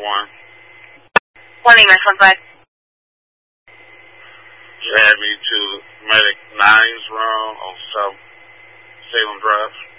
Morning, 915. You had me to Medic 9's room on South Salem Drive.